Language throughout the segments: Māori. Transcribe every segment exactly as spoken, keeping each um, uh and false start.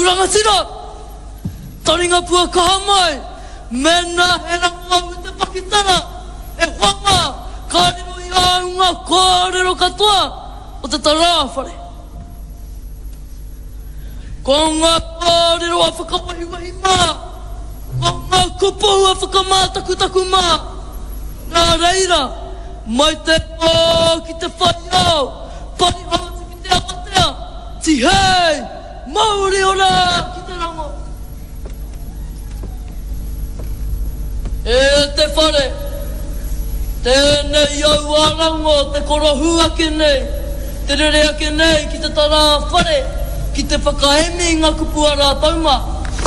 Kuranga sira. Taringa pua kahamai. Mena hena ngau te pakitara. E wanga. Karero i aunga kōrero katoa. O te tarawhare. Ko ngā kōrero a whakawahiwahi mā. Ko ngā kupohu a whakamātaku-taku mā. Nā reira. Mai te o ki te whai au. Pari hauti ki te awatea. Ti hei. Mauri ora ki te rango. E te whare. Tēnei au arango te korohu ake nei. Te rere ake nei ki te tara whare. Ki te whakaemi ngā kupua rā tauma.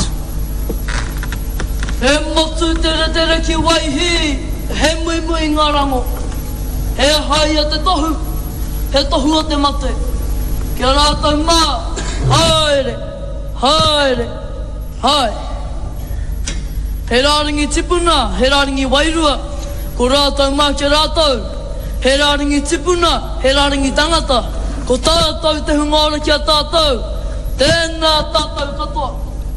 He motu tere tere ki waihi. He mui mui ngā rango. He hai a te tohu. He tohu o te mate. Kia rā tauma. Haere. Haere. Hae. He rāringi tipuna. He rāringi wairua. Ko rātau mā ke rātau. He rāringi tipuna. He rāringi tangata. Ko tātou te hungaora ki a tātou. Tēnā tātou katoa.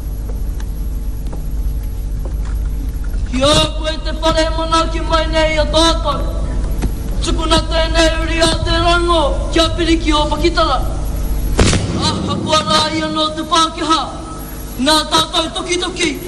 Ki a koe te whare mana ki mai nei a tātou. Tukuna tēnei uri a te rango. Kia piriki o Pakitara. Ah, hakua rā ia no te Pākehā. Nā tātou toki toki.